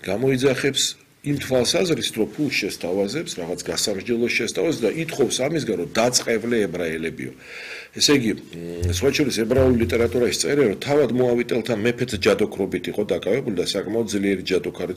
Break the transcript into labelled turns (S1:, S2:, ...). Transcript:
S1: გამოიძახებს იმ თვალსაზრისით, რომ ფულს შესთავაზებს, რაღაც გასამსჯელოს შესთავაზებს და ითხოვს ამისგან, რომ დაწყევლე ებრაელებიო. ესე იგი, სხვა შორის ებრაული ლიტერატურაში წერია, რომ თავად მოავიტელთა მეფეც ჯადოქრობით იყო დაკავებული და საკმაოდ ძლიერი ჯადოქარი